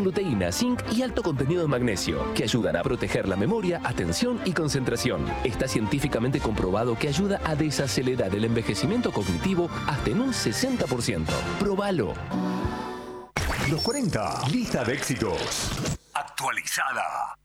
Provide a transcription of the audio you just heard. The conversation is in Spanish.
con luteína, zinc y alto contenido de magnesio, que ayudan a proteger la memoria, atención y concentración. Está científicamente comprobado que ayuda a desacelerar el envejecimiento cognitivo hasta en un 60%. ¡Próbalo! Los 40, lista de éxitos actualizada.